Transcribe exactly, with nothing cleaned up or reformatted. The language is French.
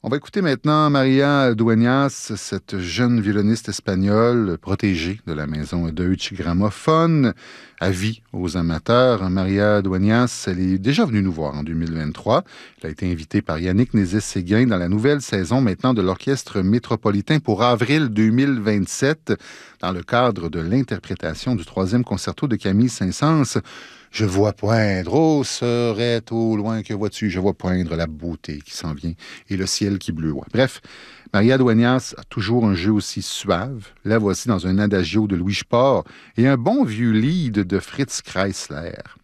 On va écouter maintenant Maria Dueñas, cette jeune violoniste espagnole protégée de la maison Deutsche Grammophon, avis aux amateurs. Maria Dueñas, elle est déjà venue nous voir en deux mille vingt-trois. Elle a été invitée par Yannick Nézet-Séguin dans la nouvelle saison maintenant de l'Orchestre métropolitain pour avril deux mille vingt-sept, dans le cadre de l'interprétation du troisième concerto de Camille Saint-Saëns. Je vois poindre, oh, serait au loin que vois-tu? Je vois poindre la beauté qui s'en vient et le ciel qui bleuit. Bref, Maria Dueñas a toujours un jeu aussi suave. La voici dans un adagio de Louis Sport et un bon vieux lied de Fritz Kreisler.